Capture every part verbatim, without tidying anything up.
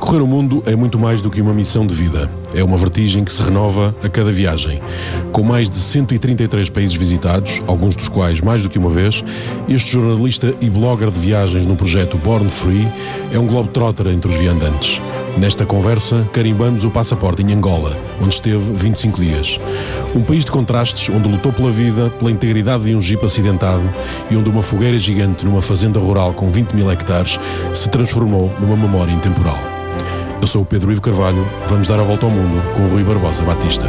Percorrer o mundo é muito mais do que uma missão de vida. É uma vertigem que se renova a cada viagem. Com mais de cento e trinta e três países visitados, alguns dos quais mais do que uma vez, este jornalista e blogger de viagens no projeto Born Free é um globetrotter entre os viandantes. Nesta conversa, carimbamos o passaporte em Angola, onde esteve vinte e cinco dias. Um país de contrastes onde lutou pela vida, pela integridade de um jipe acidentado e onde uma fogueira gigante numa fazenda rural com vinte mil hectares se transformou numa memória intemporal. Eu sou o Pedro Ivo Carvalho, vamos dar a volta ao mundo com o Rui Barbosa Batista.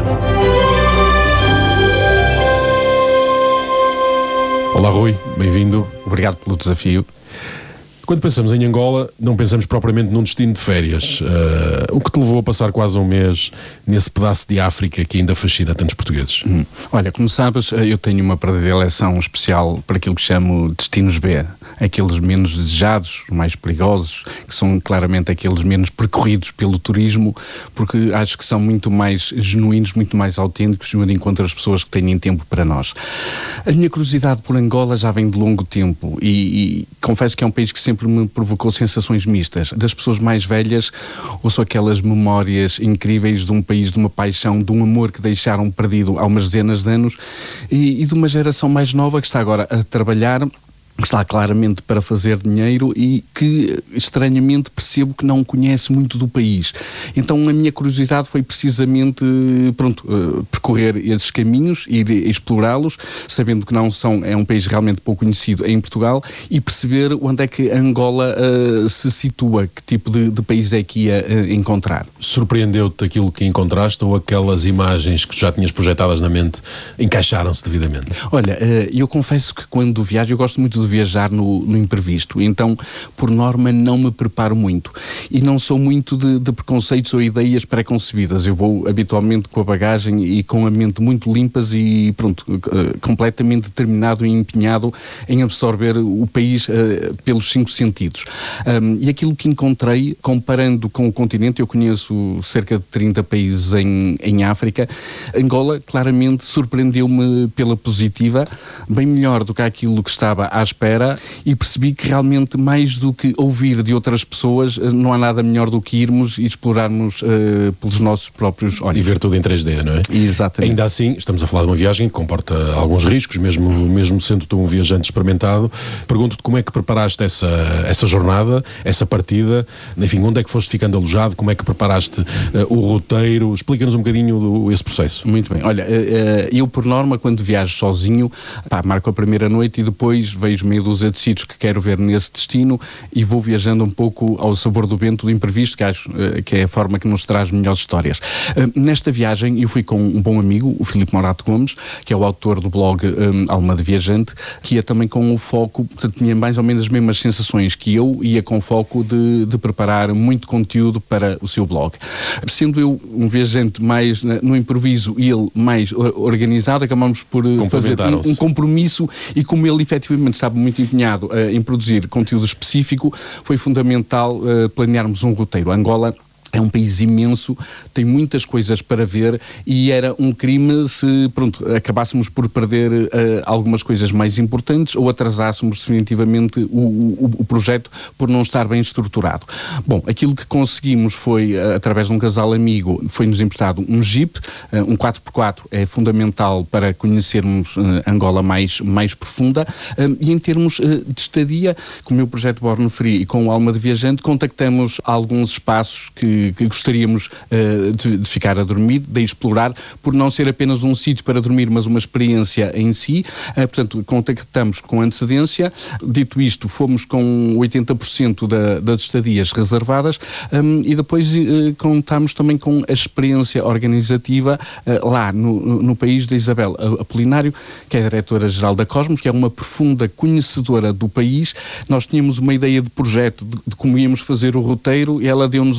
Olá Rui, bem-vindo. Obrigado pelo desafio. Quando pensamos em Angola, não pensamos propriamente num destino de férias. Uh, o que te levou a passar quase um mês nesse pedaço de África que ainda fascina tantos portugueses? Hum. Olha, como sabes, eu tenho uma predileção especial para aquilo que chamo destinos B, aqueles menos desejados, mais perigosos, que são claramente aqueles menos percorridos pelo turismo, porque acho que são muito mais genuínos, muito mais autênticos e onde encontro as pessoas que têm tempo para nós. A minha curiosidade por Angola já vem de longo tempo e, e confesso que é um país que sempre me provocou sensações mistas. Das pessoas mais velhas, ouço aquelas memórias incríveis de um país, de uma paixão, de um amor que deixaram perdido há umas dezenas de anos e, e de uma geração mais nova que está agora a trabalhar, está claramente para fazer dinheiro e que, estranhamente, percebo que não conhece muito do país. Então a minha curiosidade foi precisamente, pronto, uh, percorrer esses caminhos, ir explorá-los, sabendo que não são, é um país realmente pouco conhecido em Portugal, e perceber onde é que Angola uh, se situa, que tipo de, de país é que ia uh, encontrar. Surpreendeu-te aquilo que encontraste ou aquelas imagens que tu já tinhas projetadas na mente encaixaram-se devidamente? Olha, uh, eu confesso que quando viajo, eu gosto muito de viajar no, no imprevisto, então por norma não me preparo muito e não sou muito de, de preconceitos ou ideias pré-concebidas. Eu vou habitualmente com a bagagem e com a mente muito limpas e pronto, uh, completamente determinado e empenhado em absorver o país uh, pelos cinco sentidos. Um, e aquilo que encontrei, comparando com o continente, eu conheço cerca de trinta países em, em África, Angola claramente surpreendeu-me pela positiva, bem melhor do que aquilo que estava à espera, e percebi que realmente, mais do que ouvir de outras pessoas, não há nada melhor do que irmos e explorarmos uh, pelos nossos próprios olhos. E ver tudo em três D, não é? Exatamente. Ainda assim, estamos a falar de uma viagem que comporta alguns riscos, mesmo, mesmo sendo tu um viajante experimentado. Pergunto-te como é que preparaste essa, essa jornada, essa partida, enfim, onde é que foste ficando alojado, como é que preparaste uh, o roteiro, explica-nos um bocadinho do, esse processo. Muito bem, olha, uh, eu por norma, quando viajo sozinho, pá, marco a primeira noite e depois vejo meio dúzia de sítios que quero ver nesse destino e vou viajando um pouco ao sabor do vento do imprevisto, que acho uh, que é a forma que nos traz melhores histórias. Uh, nesta viagem eu fui com um bom amigo, o Filipe Morato Gomes, que é o autor do blog um, Alma de Viajante, que ia também com o foco, portanto tinha mais ou menos as mesmas sensações que eu, ia com foco de, de preparar muito conteúdo para o seu blog. Sendo eu um viajante mais uh, no improviso e ele mais uh, organizado, acabamos por uh, fazer um, um compromisso, e como ele efetivamente estava muito empenhado uh, em produzir conteúdo específico, foi fundamental uh, planearmos um roteiro. Angola é um país imenso, tem muitas coisas para ver e era um crime se, pronto, acabássemos por perder uh, algumas coisas mais importantes ou atrasássemos definitivamente o, o, o projeto por não estar bem estruturado. Bom, aquilo que conseguimos foi, uh, através de um casal amigo, foi-nos emprestado um Jeep, uh, um quatro por quatro é fundamental para conhecermos uh, Angola mais, mais profunda, uh, e em termos uh, de estadia, com o meu projeto Born Free e com o Alma de Viajante, contactamos alguns espaços que que gostaríamos uh, de, de ficar a dormir, de explorar, por não ser apenas um sítio para dormir, mas uma experiência em si. Uh, portanto, contactamos com antecedência. Dito isto, fomos com oitenta por cento da, das estadias reservadas, um, e depois uh, contámos também com a experiência organizativa uh, lá no, no país da Isabel Apolinário, que é a diretora-geral da Cosmos, que é uma profunda conhecedora do país. Nós tínhamos uma ideia de projeto de, de como íamos fazer o roteiro e ela deu-nos uma série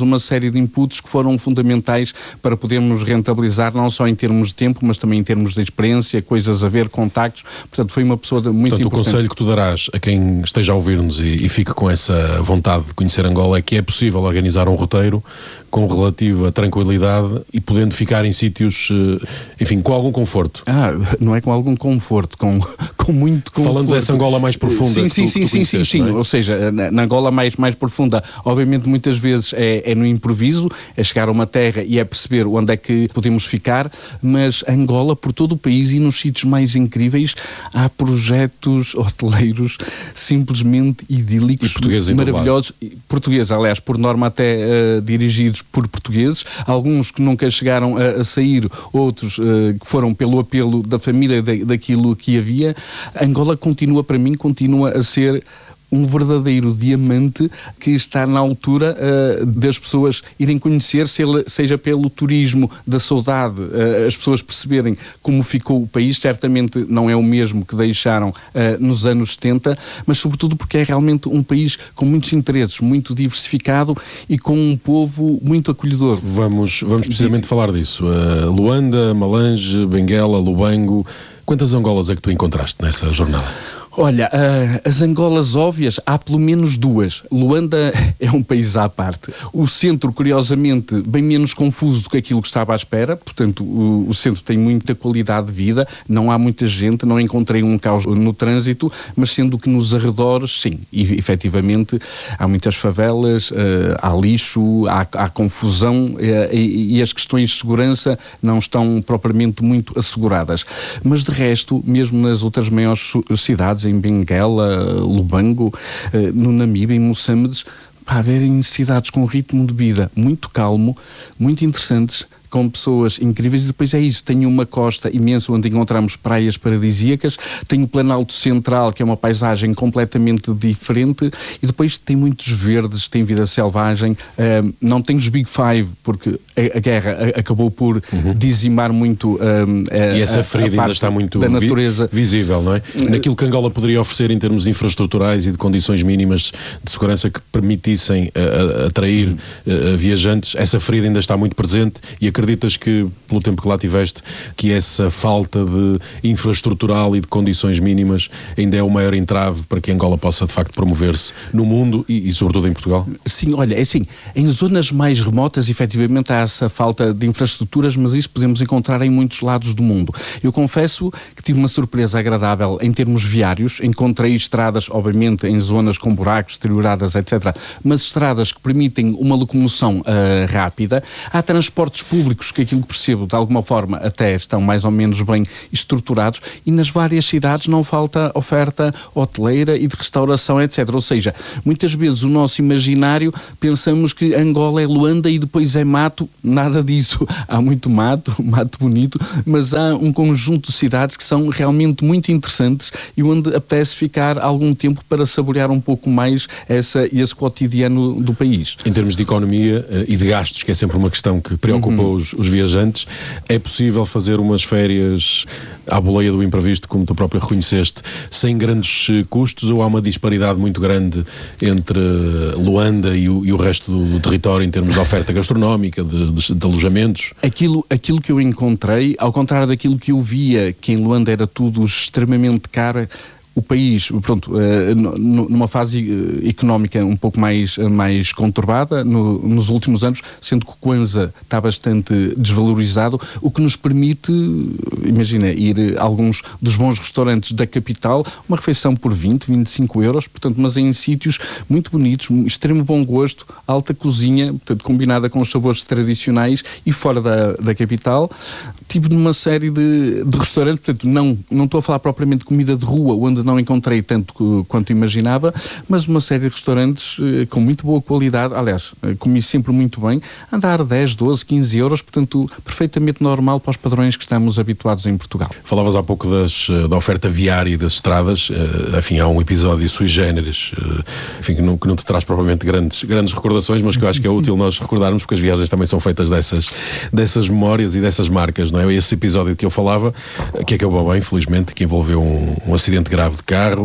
de inputs que foram fundamentais para podermos rentabilizar, não só em termos de tempo, mas também em termos de experiência, coisas a ver, contactos. Portanto, foi uma pessoa de, muito Portanto, importante. O conselho que tu darás a quem esteja a ouvir-nos e, e fique com essa vontade de conhecer Angola é que é possível organizar um roteiro com relativa tranquilidade e podendo ficar em sítios, enfim, com algum conforto. Ah, não é com algum conforto, com, com muito conforto. Falando dessa Angola mais profunda. Sim, sim, que tu, sim, que tu sim, sim, sim. é? Ou seja, na, na Angola mais, mais profunda, obviamente muitas vezes é, é no improviso, é chegar a uma terra e é perceber onde é que podemos ficar, mas Angola, por todo o país e nos sítios mais incríveis, há projetos hoteleiros simplesmente idílicos, e portugueses maravilhosos. Portugueses, aliás, por norma até uh, dirigidos por portugueses, alguns que nunca chegaram a, a sair, outros uh, que foram pelo apelo da família da, daquilo que havia. Angola continua, para mim, continua a ser um verdadeiro diamante que está na altura uh, das pessoas irem conhecer, seja pelo turismo da saudade, uh, as pessoas perceberem como ficou o país. Certamente não é o mesmo que deixaram uh, nos anos setenta, mas sobretudo porque é realmente um país com muitos interesses, muito diversificado e com um povo muito acolhedor. Vamos, vamos precisamente falar disso. Uh, Luanda, Malange, Benguela, Lubango. Quantas Angolas é que tu encontraste nessa jornada? Olha, uh, as Angolas óbvias, há pelo menos duas. Luanda é um país à parte. O centro, curiosamente, bem menos confuso do que aquilo que estava à espera. Portanto, o, o centro tem muita qualidade de vida, não há muita gente, não encontrei um caos no trânsito, mas sendo que nos arredores, sim, e, efetivamente, há muitas favelas, uh, há lixo, há, há confusão uh, e, e as questões de segurança não estão propriamente muito asseguradas. Mas, de resto, mesmo nas outras maiores cidades, em Benguela, Lubango, no Namíbia, em Moçambique, para haverem cidades com ritmo de vida muito calmo, muito interessantes, com pessoas incríveis. E depois é isso, tem uma costa imensa onde encontramos praias paradisíacas, tem o Planalto Central, que é uma paisagem completamente diferente, e depois tem muitos verdes, tem vida selvagem, uh, não tem os Big Five, porque a, a guerra a, acabou por uhum. dizimar muito uh, a, e essa ferida ainda está muito da natureza. Vi, visível, não é? Naquilo que Angola poderia oferecer em termos infraestruturais e de condições mínimas de segurança que permitissem uh, atrair uh, viajantes, essa ferida ainda está muito presente. E a acreditas que, pelo tempo que lá tiveste, que essa falta de infraestrutural e de condições mínimas ainda é o maior entrave para que Angola possa, de facto, promover-se no mundo e, e, sobretudo, em Portugal? Sim, olha, é assim, em zonas mais remotas, efetivamente, há essa falta de infraestruturas, mas isso podemos encontrar em muitos lados do mundo. Eu confesso que tive uma surpresa agradável em termos viários. Encontrei estradas, obviamente, em zonas com buracos, deterioradas, etcétera, mas estradas que permitem uma locomoção uh, rápida. Há transportes públicos que, aquilo que percebo, de alguma forma até estão mais ou menos bem estruturados, e nas várias cidades não falta oferta hoteleira e de restauração, etcétera. Ou seja, muitas vezes o nosso imaginário, pensamos que Angola é Luanda e depois é mato. Nada disso. Há muito mato, mato bonito, mas há um conjunto de cidades que são realmente muito interessantes e onde apetece ficar algum tempo para saborear um pouco mais essa, esse cotidiano do país. Em termos de economia uh, e de gastos, que é sempre uma questão que preocupa uhum. os, os viajantes, é possível fazer umas férias à boleia do imprevisto, como tu próprio reconheceste, sem grandes uh, custos, ou há uma disparidade muito grande entre uh, Luanda e o, e o resto do, do território em termos de oferta gastronómica, de, de, de alojamentos? Aquilo, aquilo que eu encontrei, ao contrário daquilo que eu via, que em Luanda era tudo extremamente caro, o país, pronto, numa fase económica um pouco mais, mais conturbada no, nos últimos anos, sendo que o Kwanza está bastante desvalorizado, o que nos permite, imagina, ir a alguns dos bons restaurantes da capital, uma refeição por vinte, vinte e cinco euros, portanto, mas em sítios muito bonitos, extremo bom gosto, alta cozinha, portanto, combinada com os sabores tradicionais e fora da, da capital. Tive numa série de, de restaurantes, portanto, não, não estou a falar propriamente de comida de rua, onde não encontrei tanto que, quanto imaginava, mas uma série de restaurantes eh, com muito boa qualidade. Aliás, eh, comi sempre muito bem, andar dez, doze, quinze euros, portanto, perfeitamente normal para os padrões que estamos habituados em Portugal. Falavas há pouco das, da oferta viária e das estradas, uh, enfim, há um episódio sui generis, uh, enfim, que não, que não te traz propriamente grandes, grandes recordações, mas que eu acho que é útil nós recordarmos, porque as viagens também são feitas dessas, dessas memórias e dessas marcas, não é? Esse episódio que eu falava, que acabou bem, felizmente, que envolveu um, um acidente grave de carro,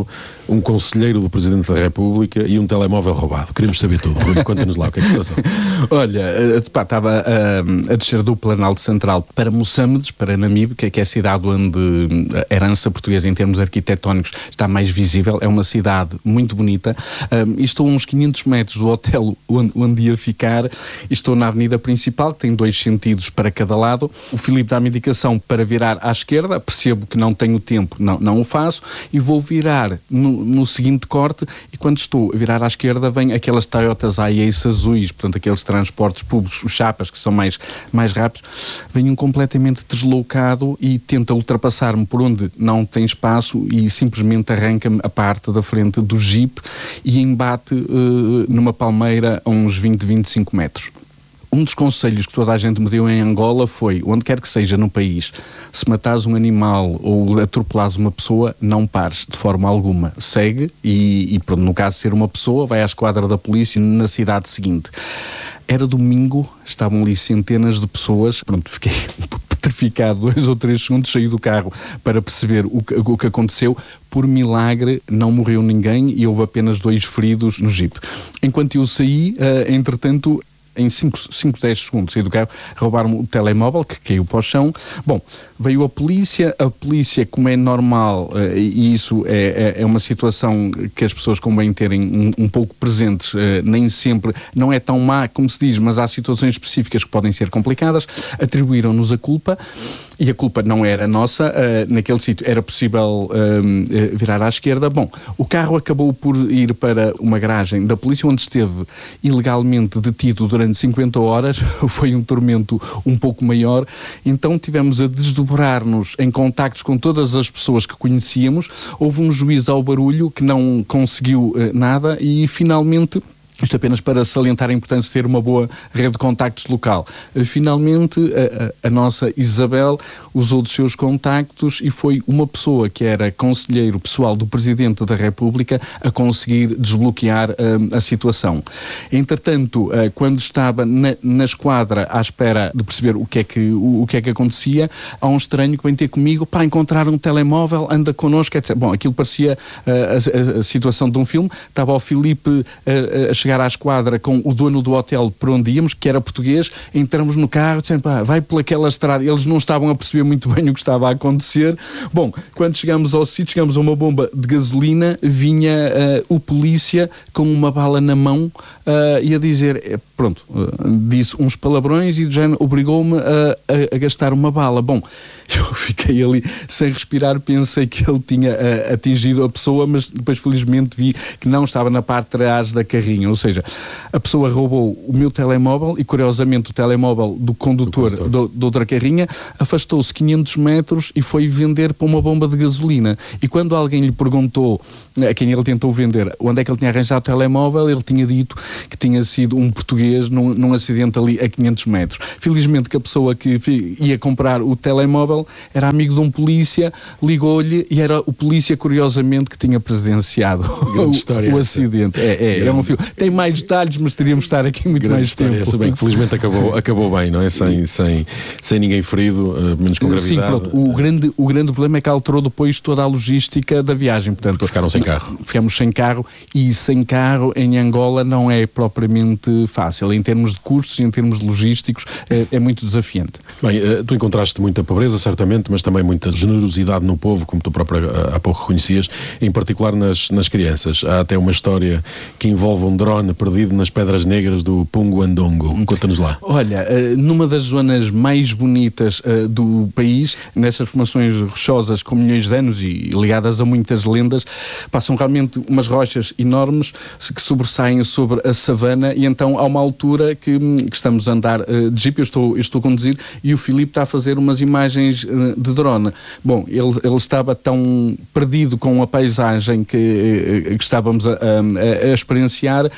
um conselheiro do Presidente da República e um telemóvel roubado. Queremos saber tudo. Rui, conta-nos lá o que é que se passou. Olha, pá, estava a, a descer do Planalto Central para Moçambique, para Namibe, que é a cidade onde a herança portuguesa em termos arquitetónicos está mais visível. É uma cidade muito bonita. Um, e estou a uns quinhentos metros do hotel onde, onde ia ficar e estou na avenida principal, que tem dois sentidos para cada lado. O Filipe dá-me indicação para virar à esquerda, percebo que não tenho tempo, não, não o faço, e vou virar no, no seguinte corte, e quando estou a virar à esquerda vem aquelas Toyotas Hiace azuis, portanto aqueles transportes públicos, os chapas, que são mais, mais rápidos, vem um completamente deslocado e tenta ultrapassar-me por onde não tem espaço e simplesmente arranca-me a parte da frente do Jeep e embate uh, numa palmeira a uns vinte, vinte e cinco metros. Um dos conselhos que toda a gente me deu em Angola foi, onde quer que seja no país, se matares um animal ou atropelares uma pessoa, não pares de forma alguma. Segue e, e pronto, no caso de ser uma pessoa, vai à esquadra da polícia na cidade seguinte. Era domingo, estavam ali centenas de pessoas, pronto, fiquei petrificado dois ou três segundos, saí do carro para perceber o que, o que aconteceu. Por milagre não morreu ninguém e houve apenas dois feridos no Jeep. Enquanto eu saí, uh, entretanto, em cinco, dez segundos saí do carro, roubaram-me o telemóvel que caiu para o chão. Bom, veio a polícia, a polícia, como é normal, uh, e isso é, é, é uma situação que as pessoas convém terem um, um pouco presentes, uh, nem sempre, não é tão má como se diz, mas há situações específicas que podem ser complicadas, atribuíram-nos a culpa, e a culpa não era nossa, uh, naquele sítio era possível uh, virar à esquerda. Bom, o carro acabou por ir para uma garagem da polícia, onde esteve ilegalmente detido durante cinquenta horas, foi um tormento um pouco maior, então tivemos a desdobrar-nos em contactos com todas as pessoas que conhecíamos, houve um juiz ao barulho que não conseguiu uh, nada e finalmente, isto apenas para salientar a importância de ter uma boa rede de contactos local. Finalmente, a, a, a nossa Isabel usou dos seus contactos e foi uma pessoa que era conselheiro pessoal do Presidente da República a conseguir desbloquear uh, a situação. Entretanto, uh, quando estava na, na esquadra à espera de perceber o que é que, o, o que é que acontecia, há um estranho que vem ter comigo, pá, encontrar um telemóvel, anda connosco, etcétera. Bom, aquilo parecia uh, a, a, a situação de um filme, estava o Filipe uh, a chegar à esquadra com o dono do hotel por onde íamos, que era português, entramos no carro, dizendo, pá, vai por aquela estrada. Eles não estavam a perceber muito bem o que estava a acontecer. Bom, quando chegamos ao sítio, chegamos a uma bomba de gasolina, vinha uh, o polícia com uma bala na mão uh, e a dizer, pronto, uh, disse uns palavrões e do género obrigou-me a, a, a gastar uma bala. Bom, eu fiquei ali sem respirar, pensei que ele tinha uh, atingido a pessoa, mas depois felizmente vi que não estava na parte de trás da carrinha, ou seja, a pessoa roubou o meu telemóvel e curiosamente o telemóvel do condutor, do condutor. Do, de outra carrinha, afastou-se quinhentos metros e foi vender para uma bomba de gasolina. E quando alguém lhe perguntou a quem ele tentou vender onde é que ele tinha arranjado o telemóvel, ele tinha dito que tinha sido um português num, num acidente ali a quinhentos metros. Felizmente que a pessoa que ia comprar o telemóvel era amigo de um polícia, ligou-lhe e era o polícia, curiosamente, que tinha presenciado o, história, o acidente. É, é, é um filme. Tem mais detalhes, mas teríamos de estar aqui muito grande mais história, tempo. Bem que felizmente acabou, acabou bem, não é? Sem, sem, sem ninguém ferido, uh, menos com gravidade. Sim, pronto. O grande, o grande problema é que alterou depois toda a logística da viagem. Portanto, ficaram sem carro. Ficamos sem carro e sem carro em Angola não é propriamente fácil. Em termos de custos e em termos de logísticos é, é muito desafiante. Bem, uh, tu encontraste muita pobreza, certamente, mas também muita generosidade no povo, como tu próprio uh, há pouco reconhecias, em particular nas, nas crianças. Há até uma história que envolve um drone perdido nas Pedras Negras do Punguandongo. Conta-nos lá. Olha, numa das zonas mais bonitas uh, do país, nessas formações rochosas com milhões de anos e ligadas a muitas lendas, passam realmente umas rochas enormes que sobressaem sobre a savana e então há uma altura que, que estamos a andar uh, de jeep, eu estou, eu estou a conduzir e o Filipe está a fazer umas imagens uh, de drone. Bom, ele, ele estava tão perdido com a paisagem que, uh, que estávamos a, a, a experienciar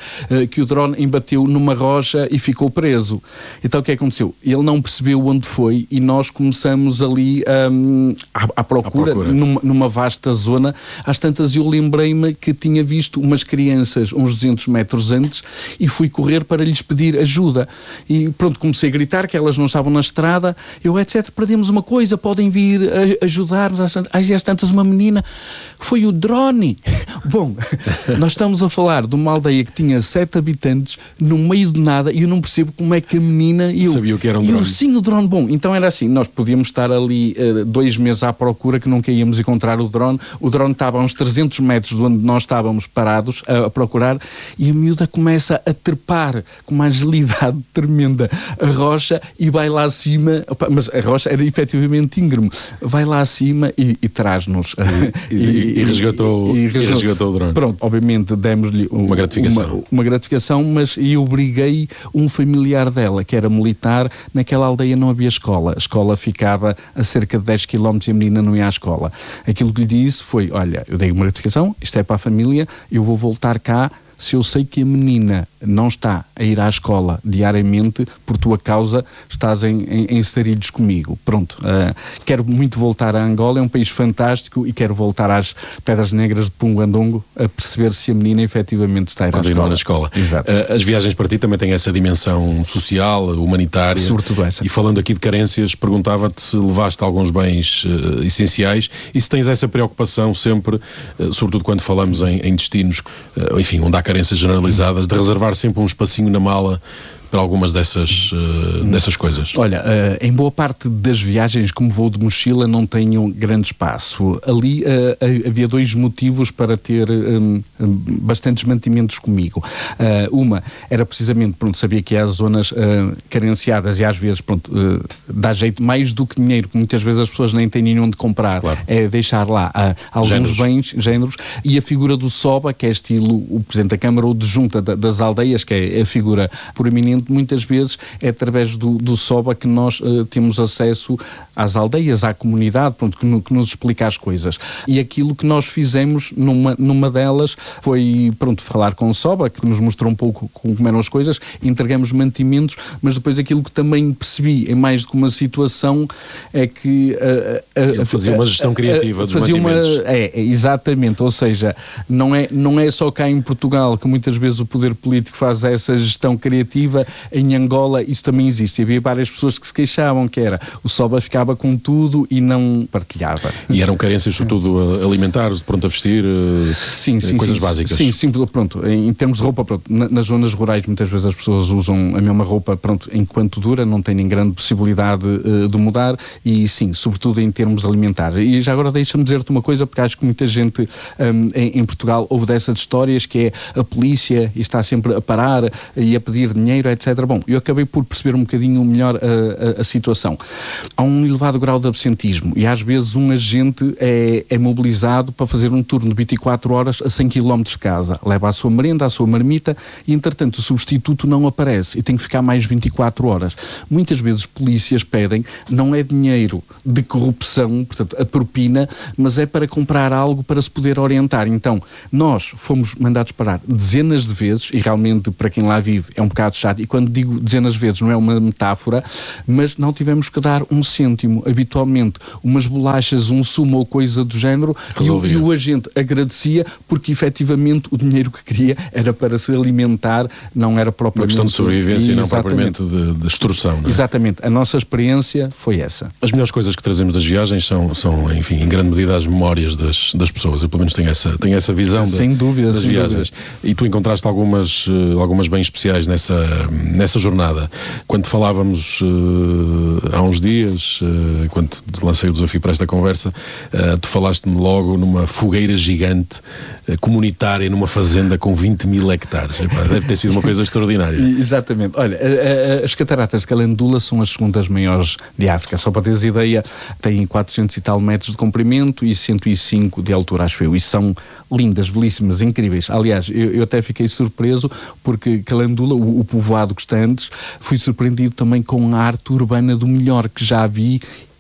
uh, que o drone embateu numa rocha e ficou preso. Então o que aconteceu? Ele não percebeu onde foi e nós começamos ali um, à, à procura, à procura. Numa, numa vasta zona. Às tantas eu lembrei-me que tinha visto umas crianças uns duzentos metros antes e fui correr para lhes pedir ajuda. E pronto, comecei a gritar que elas não estavam na estrada. Eu, etcétera, perdemos uma coisa, podem vir a, ajudar-nos. Às tantas uma menina, foi o drone. Bom, nós estamos a falar de uma aldeia que tinha sete habitantes no meio de nada e eu não percebo como é que a menina e eu, sabia o que era um e drone. Eu, sim, o drone. Bom, então era assim, nós podíamos estar ali uh, dois meses à procura que nunca íamos encontrar o drone. O drone estava a uns trezentos metros de onde nós estávamos parados a, a procurar e a miúda começa a trepar com uma agilidade tremenda a rocha e vai lá acima, opa, mas a rocha era efetivamente íngreme, vai lá acima e, e traz-nos e, e, e, resgatou, e, e, resgatou, e resgatou o drone. Pronto, obviamente demos-lhe um, uma gratificação, uma, uma gratificação, mas eu obriguei um familiar dela que era militar. Naquela aldeia não havia escola, a escola ficava a cerca de dez quilómetros e a menina não ia à escola. Aquilo que lhe disse foi: olha, eu dei uma gratificação, isto é para a família, eu vou voltar cá se eu sei que a menina não está a ir à escola diariamente, por tua causa estás em, em, em sarilhos comigo. Pronto, uh, quero muito voltar a Angola, é um país fantástico e quero voltar às Pedras Negras de Pungandongo a perceber se a menina efetivamente está a ir Continua à escola. na escola. Exato. Uh, as viagens para ti também têm essa dimensão social, humanitária. Sobretudo essa. E falando aqui de carências, perguntava-te se levaste alguns bens uh, essenciais e se tens essa preocupação sempre, uh, sobretudo quando falamos em, em destinos, uh, enfim, onde há carências generalizadas, de reservar sempre um espacinho na mala para algumas dessas, uh, dessas coisas. Olha, uh, em boa parte das viagens, como vou de mochila, não tenho grande espaço. Ali uh, havia dois motivos para ter um, bastantes mantimentos comigo. Uh, uma era precisamente, pronto, sabia que há zonas uh, carenciadas e às vezes, pronto, uh, dá jeito mais do que dinheiro, que muitas vezes as pessoas nem têm nenhum de comprar. Claro. É deixar lá uh, alguns géneros. bens, géneros, e a figura do SOBA, que é estilo o Presidente da Câmara ou de Junta da, das Aldeias, que é a figura proeminente. Muitas vezes é através do, do SOBA que nós uh, temos acesso às aldeias, à comunidade, pronto, que, no, que nos explica as coisas. E aquilo que nós fizemos numa, numa delas foi, pronto, falar com o SOBA, que nos mostrou um pouco como eram as coisas, entregamos mantimentos, mas depois aquilo que também percebi em mais do que uma situação é que... Uh, uh, fazia uma gestão criativa uh, dos fazia mantimentos. Uma, é, é, exatamente, ou seja, não é, não é só cá em Portugal que muitas vezes o poder político faz essa gestão criativa. Em Angola isso também existe. Havia várias pessoas que se queixavam que era o SOBA ficava com tudo e não partilhava. E eram carências, sobretudo alimentares, de pronto a vestir, sim, sim, coisas sim, básicas. Sim, sim, pronto. Em termos de roupa, pronto, nas zonas rurais muitas vezes as pessoas usam a mesma roupa, pronto, enquanto dura, não têm grande possibilidade uh, de mudar e sim, sobretudo em termos alimentares. E já agora deixa-me dizer-te uma coisa, porque acho que muita gente um, em, em Portugal ouve dessas histórias que é a polícia e está sempre a parar e a pedir dinheiro, etcétera. Bom, eu acabei por perceber um bocadinho melhor a, a, a situação. Há um elevado grau de absentismo e às vezes um agente é, é mobilizado para fazer um turno de vinte e quatro horas a cem quilómetros de casa. Leva a sua merenda, a sua marmita e, entretanto, o substituto não aparece e tem que ficar mais vinte e quatro horas. Muitas vezes polícias pedem, não é dinheiro de corrupção, portanto, a propina, mas é para comprar algo para se poder orientar. Então, nós fomos mandados parar dezenas de vezes e realmente, para quem lá vive, é um bocado chato. E quando digo dezenas de vezes, não é uma metáfora, mas não tivemos que dar um cêntimo. Habitualmente, umas bolachas, um sumo ou coisa do género, e o, e o agente agradecia porque, efetivamente, o dinheiro que queria era para se alimentar, não era propriamente... Uma questão de sobrevivência e não propriamente de, de extorsão, não é? Exatamente. A nossa experiência foi essa. As melhores coisas que trazemos das viagens são, são enfim, em grande medida as memórias das, das pessoas. Eu, pelo menos, tenho essa, tenho essa visão de, sem dúvida, das sem viagens. Dúvida. E tu encontraste algumas, uh, algumas bem especiais nessa, nessa jornada. Quando falávamos uh, há uns dias, uh, quando te lancei o desafio para esta conversa, uh, tu falaste-me logo numa fogueira gigante, uh, comunitária, numa fazenda com vinte mil hectares. Epá, deve ter sido uma coisa extraordinária. Exatamente. Olha, a, a, as cataratas de Calendula são as segundas maiores de África. Só para teres ideia, têm quatrocentos e tal metros de comprimento e cento e cinco de altura, acho eu. E são lindas, belíssimas, incríveis. Aliás, eu, eu até fiquei surpreso porque Calendula, o, o povoado que está antes, fui surpreendido também com a arte urbana do melhor que já vi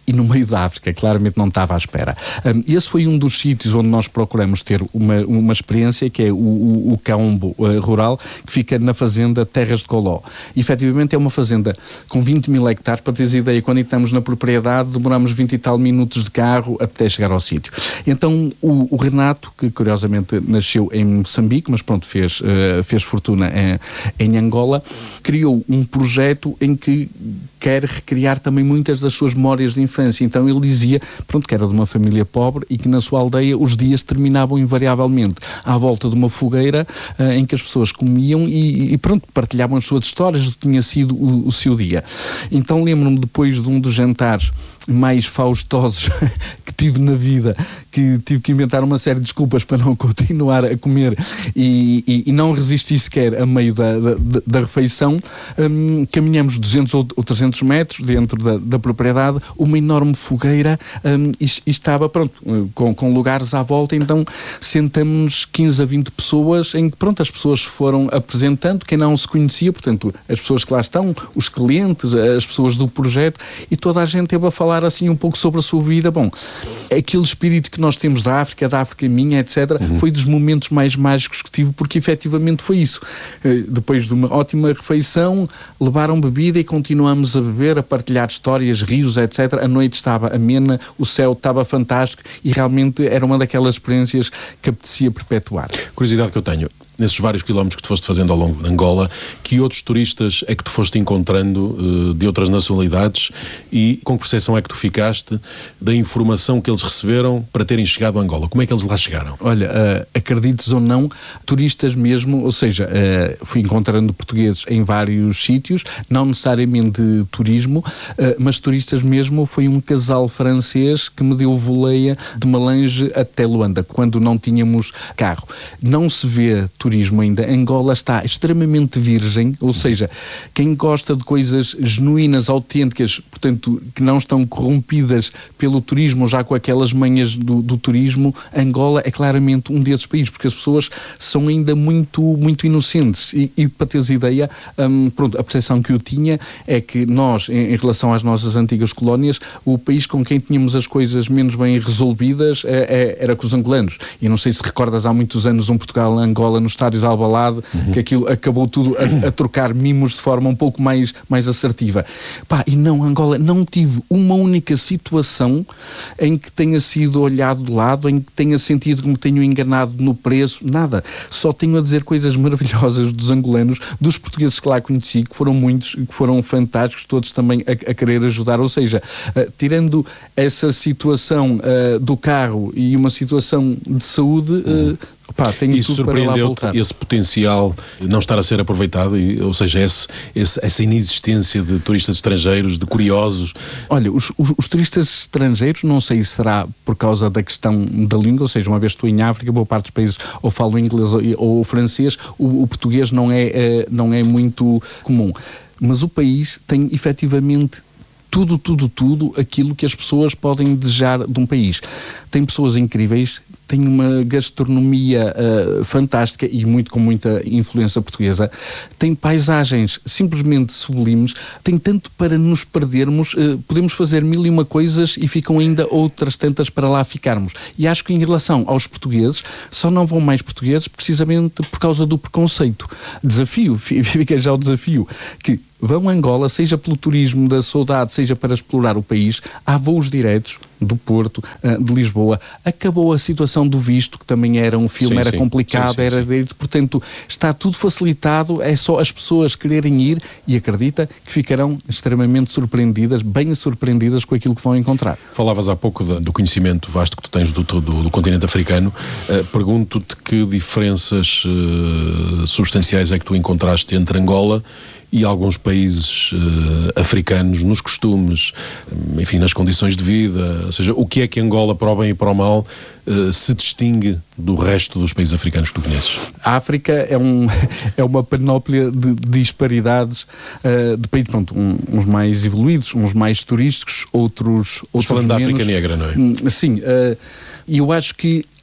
e no meio da África, claramente não estava à espera. Um, esse foi um dos sítios onde nós procuramos ter uma, uma experiência, que é o, o, o Kaombo uh, rural, que fica na fazenda Terras de Coló. E, efetivamente é uma fazenda com vinte mil hectares, para teres ideia, quando estamos na propriedade demoramos vinte e tal minutos de carro até chegar ao sítio. Então o, o Renato, que curiosamente nasceu em Moçambique, mas pronto, fez, uh, fez fortuna em, em Angola, criou um projeto em que quer recriar também muitas das suas memórias de infância. Então ele dizia, pronto, que era de uma família pobre e que na sua aldeia os dias terminavam invariavelmente à volta de uma fogueira uh, em que as pessoas comiam e, e pronto, partilhavam as suas histórias do que tinha sido o, o seu dia. Então lembro-me, depois de um dos jantares mais faustosos que tive na vida, que tive que inventar uma série de desculpas para não continuar a comer e, e, e não resisti sequer a meio da, da, da refeição, um, caminhamos duzentos ou trezentos metros dentro da, da propriedade, uma enorme fogueira, um, e, e estava, pronto, com, com lugares à volta, então sentamos quinze a vinte pessoas, em que, pronto, as pessoas foram apresentando, quem não se conhecia, portanto, as pessoas que lá estão, os clientes, as pessoas do projeto, e toda a gente teve a falar assim um pouco sobre a sua vida. Bom, aquele espírito que nós temos da África, da África minha, etcétera, uhum. foi dos momentos mais mágicos que tive, porque efetivamente foi isso. Depois de uma ótima refeição, levaram bebida e continuamos a beber, a partilhar histórias, rios, etcétera. A noite estava amena, o céu estava fantástico e realmente era uma daquelas experiências que apetecia perpetuar. Curiosidade que eu tenho, nesses vários quilómetros que tu foste fazendo ao longo de Angola, que outros turistas é que tu foste encontrando uh, de outras nacionalidades e com que percepção é que tu ficaste da informação que eles receberam para terem chegado a Angola? Como é que eles lá chegaram? Olha, uh, acredites ou não, turistas mesmo, ou seja, uh, fui encontrando portugueses em vários sítios, não necessariamente de turismo, uh, mas turistas mesmo. Foi um casal francês que me deu voleia de Malange até Luanda, quando não tínhamos carro. Não se vê turismo ainda. Angola está extremamente virgem, ou seja, quem gosta de coisas genuínas, autênticas, portanto, que não estão corrompidas pelo turismo, já com aquelas manhas do, do turismo, Angola é claramente um desses países, porque as pessoas são ainda muito, muito inocentes. E, e para teres ideia, hum, pronto, a percepção que eu tinha é que nós, em, em relação às nossas antigas colónias, o país com quem tínhamos as coisas menos bem resolvidas é, é, era com os angolanos. E não sei se recordas, há muitos anos um Portugal-Angola no estádio de Alvalade, uhum. que aquilo acabou tudo a, a trocar mimos de forma um pouco mais, mais assertiva. Pá, e não, Angola, não tive uma única situação em que tenha sido olhado de lado, em que tenha sentido que me tenho enganado no preço, nada. Só tenho a dizer coisas maravilhosas dos angolanos, dos portugueses que lá conheci, que foram muitos, que foram fantásticos, todos também a, a querer ajudar. Ou seja, uh, tirando essa situação uh, do carro e uma situação de saúde, uh, pá, tenho Isso tudo para lá voltar. Esse potencial não estar a ser aproveitado, ou seja, esse, esse, essa inexistência de turistas estrangeiros, de curiosos? Olha, os, os, os turistas estrangeiros, não sei se será por causa da questão da língua, ou seja, uma vez estou em África, boa parte dos países ou falo inglês ou, ou francês, o, o português não é, é, não é muito comum. Mas o país tem efetivamente tudo, tudo, tudo aquilo que as pessoas podem desejar de um país. Tem pessoas incríveis, tem uma gastronomia uh, fantástica e muito com muita influência portuguesa, tem paisagens simplesmente sublimes, tem tanto para nos perdermos, uh, podemos fazer mil e uma coisas e ficam ainda outras tantas para lá ficarmos. E acho que em relação aos portugueses, só não vão mais portugueses precisamente por causa do preconceito. Desafio, fica já o desafio, que vão a Angola, seja pelo turismo da saudade, seja para explorar o país, há voos diretos do Porto, de Lisboa. Acabou a situação do visto, que também era um filme, sim, era sim. complicado, sim, sim, era sim. Portanto, está tudo facilitado, é só as pessoas quererem ir e acredita que ficarão extremamente surpreendidas, bem surpreendidas com aquilo que vão encontrar. Falavas há pouco de, do conhecimento vasto que tu tens do, do, do continente africano. Uh, pergunto-te que diferenças uh, substanciais é que tu encontraste entre Angola e alguns países uh, africanos nos costumes, enfim, nas condições de vida, ou seja, o que é que Angola, para o bem e para o mal, uh, se distingue do resto dos países africanos que tu conheces? A África é, um, é uma panóplia de, de disparidades uh, de países, pronto, um, uns mais evoluídos, uns mais turísticos, outros, outros falando menos. Da África Negra, não é? Sim, e uh, eu acho que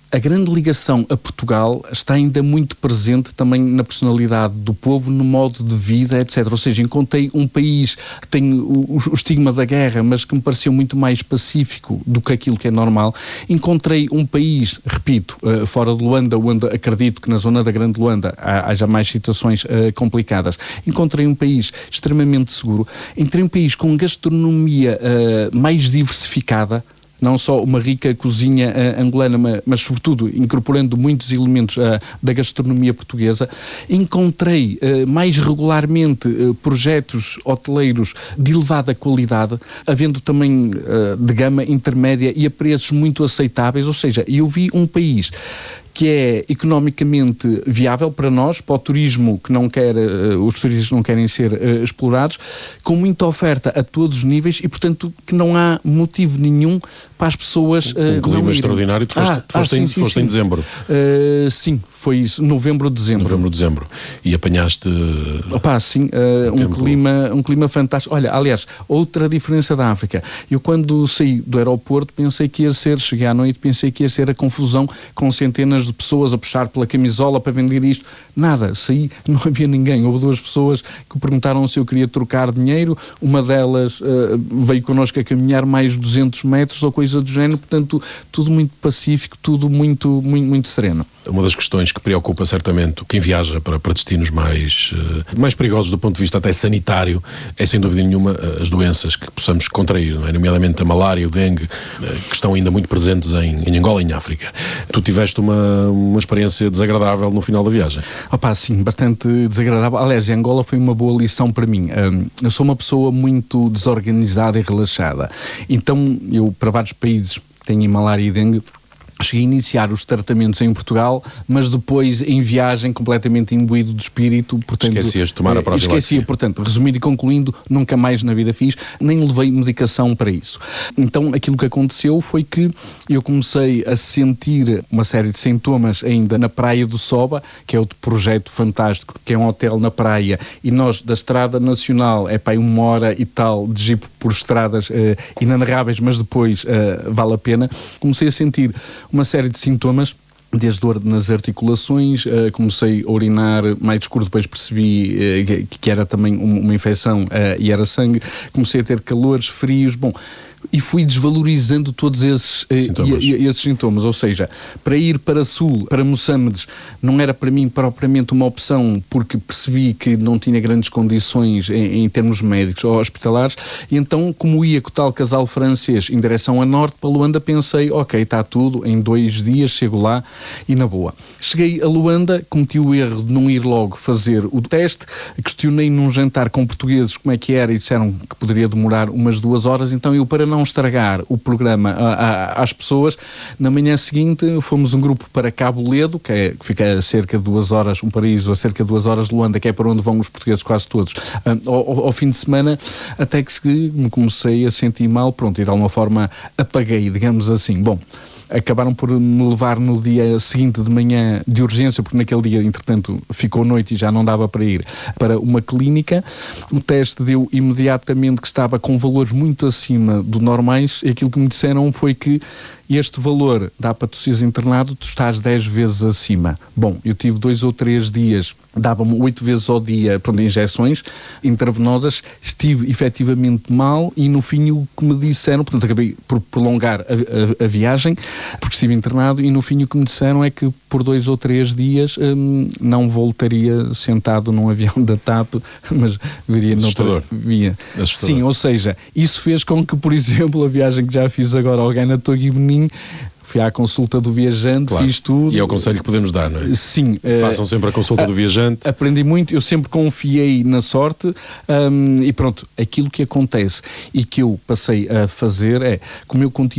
a grande ligação a Portugal está ainda muito presente também na personalidade do povo, no modo de vida, etcétera. Ou seja, encontrei um país que tem o, o estigma da guerra, mas que me pareceu muito mais pacífico do que aquilo que é normal. Encontrei um país, repito, uh, fora de Luanda, onde acredito que na zona da Grande Luanda há, haja mais situações uh, complicadas. Encontrei um país extremamente seguro. Entrei um país com gastronomia uh, mais diversificada, não só uma rica cozinha uh, angolana, mas, mas sobretudo incorporando muitos elementos uh, da gastronomia portuguesa. Encontrei uh, mais regularmente uh, projetos hoteleiros de elevada qualidade, havendo também uh, de gama intermédia e a preços muito aceitáveis. Ou seja, eu vi um país que é economicamente viável para nós, para o turismo que não quer, uh, os turistas não querem ser uh, explorados, com muita oferta a todos os níveis e, portanto, que não há motivo nenhum para as pessoas uh, um clima não extraordinário. Tu foste, ah, tu foste, ah, em, sim, sim, foste sim. em dezembro. Uh, sim, foi isso, novembro, dezembro. Novembro, dezembro. E apanhaste... Opa, sim, uh, um, clima, um clima fantástico. Olha, aliás, outra diferença da África. Eu quando saí do aeroporto pensei que ia ser, cheguei à noite, pensei que ia ser a confusão com centenas de pessoas a puxar pela camisola para vender isto. Nada, saí, não havia ninguém. Houve duas pessoas que perguntaram se eu queria trocar dinheiro. Uma delas uh, veio connosco a caminhar mais duzentos metros ou coisa do género. Portanto, tudo muito pacífico, tudo muito, muito, muito sereno. Uma das questões que preocupa certamente quem viaja para, para destinos mais, uh, mais perigosos do ponto de vista até sanitário é sem dúvida nenhuma as doenças que possamos contrair, não é? Nomeadamente a malária, o dengue, uh, que estão ainda muito presentes em, em Angola e em África. Tu tiveste uma, uma experiência desagradável no final da viagem. Opa, sim, bastante desagradável. Aliás, em Angola foi uma boa lição para mim. Um, eu sou uma pessoa muito desorganizada e relaxada. Então, eu para vários países tenho malária e dengue, cheguei a iniciar os tratamentos em Portugal, mas depois em viagem completamente imbuído de espírito, portanto... Esquecias de tomar a profilaxia. Esquecia, portanto, resumindo e concluindo, nunca mais na vida fiz, nem levei medicação para isso. Então, aquilo que aconteceu foi que eu comecei a sentir uma série de sintomas ainda na Praia do Soba, que é outro projeto fantástico, que é um hotel na praia, e nós, da Estrada Nacional, é para aí uma hora e tal de jeep por estradas uh, inanarráveis, mas depois uh, vale a pena. Comecei a sentir uma série de sintomas, desde dor nas articulações, uh, comecei a urinar mais escuro, depois percebi uh, que, que era também um, uma infecção uh, e era sangue, comecei a ter calores, frios, bom... E fui desvalorizando todos esses sintomas. E, e, esses sintomas, ou seja, para ir para Sul, para Moçambique, não era para mim propriamente uma opção, porque percebi que não tinha grandes condições em, em termos médicos ou hospitalares, e então, como ia com o tal casal francês em direção a norte, para Luanda, pensei, ok, está tudo, em dois dias chego lá e na boa. Cheguei a Luanda, cometi o erro de não ir logo fazer o teste, questionei num jantar com portugueses como é que era e disseram que poderia demorar umas duas horas, então eu, para não estragar o programa a, a, às pessoas, na manhã seguinte fomos um grupo para Cabo Ledo, que, é, que fica a cerca de duas horas, um paraíso a cerca de duas horas de Luanda, que é para onde vão os portugueses quase todos, um, ao, ao fim de semana, até que me comecei a sentir mal, pronto, e de alguma forma apaguei, digamos assim. Bom, acabaram por me levar no dia seguinte de manhã de urgência, porque naquele dia, entretanto, ficou noite e já não dava para ir, para uma clínica. O teste deu imediatamente que estava com valores muito acima do normais, e aquilo que me disseram foi que este valor dá para tu seres internado, tu estás dez vezes acima. Bom, eu tive dois ou três dias, dava-me oito vezes ao dia, pronto, injeções intravenosas, estive efetivamente mal e no fim o que me disseram, portanto acabei por prolongar a, a, a viagem, porque estive internado, e no fim o que me disseram é que por dois ou três dias hum, não voltaria sentado num avião da TAP, mas viria noutra via. Sim, ou seja, isso fez com que, por exemplo, a viagem que já fiz agora ao Ghana, Togo e Benin, fui à consulta do viajante, claro, fiz tudo. E é o conselho que podemos dar, não é? Sim. Façam uh, sempre a consulta uh, do viajante. Aprendi muito, eu sempre confiei na sorte, um, e pronto, aquilo que acontece e que eu passei a fazer é, como eu continuo